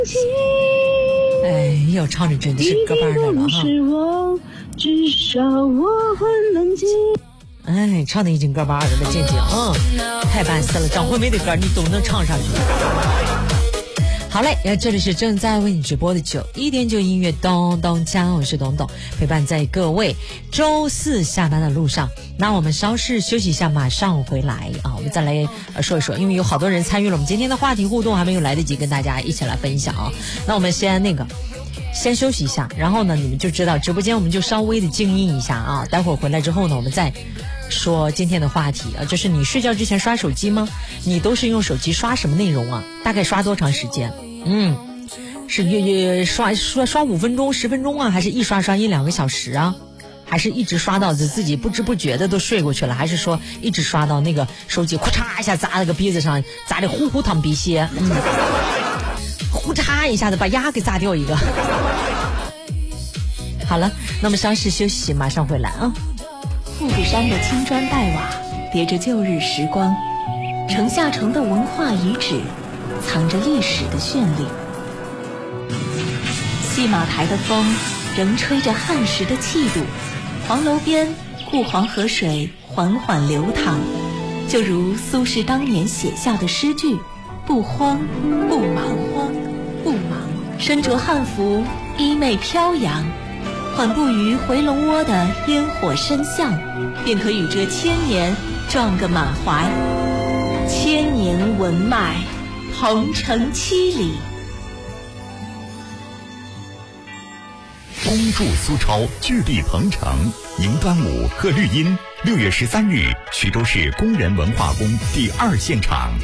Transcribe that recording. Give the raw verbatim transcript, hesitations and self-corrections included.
哎，要唱着真的是歌班的了哈。 至少我很冷静。 哎，唱的已经歌班的了，静静，嗯，太办死了。张惠妹的歌你都能唱上去。好嘞，这里是正在为你直播的九一点九音乐咚咚锵，我是董董，陪伴在各位周四下班的路上。那我们稍事休息一下，马上回来啊！我们再来说一说，因为有好多人参与了我们今天的话题互动，还没有来得及跟大家一起来分享啊。那我们先那个先休息一下，然后呢，你们就知道直播间我们就稍微的静音一下啊。待会儿回来之后呢，我们再说今天的话题啊，就是你睡觉之前刷手机吗？你都是用手机刷什么内容啊？大概刷多长时间？嗯，是月月刷刷刷五分钟、十分钟啊，还是一刷刷一两个小时啊？还是一直刷到自己不知不觉的都睡过去了？还是说一直刷到那个手机咔嚓一下砸那个鼻子上，砸的呼呼淌鼻血？嗯，呼嚓一下子把牙给砸掉一个。好了，那么稍事休息，马上回来啊。 富士山的青砖黛瓦叠着旧日时光，城下城的文化遗址藏着历史的绚丽。戏马台的风仍吹着汉时的气度，黄楼边顾黄河水缓缓流淌，就如苏轼当年写下的诗句：不慌不忙，慌不忙，身着汉服，衣袂飘扬，缓步于回龙窝的烟火深巷，便可与这千年撞个满怀。千年文脉，鹏程七里。 恭祝苏超巨力鹏程，迎端午贺绿荫。六月十三日，徐州市工人文化宫第二现场